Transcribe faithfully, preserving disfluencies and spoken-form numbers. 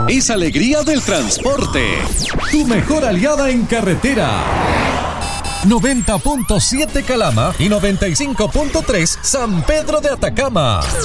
es alegría del transporte. Tu mejor aliada en carretera. noventa punto siete Calama y noventa y cinco punto tres San Pedro de Atacama.